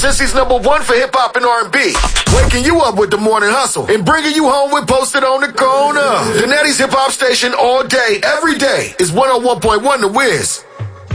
Cincy's #1 for hip-hop and R&B. Waking you up with the morning hustle and bringing you home with Posted on the Corner. The Natty's hip-hop station all day, every day is 101.1 The Wiz.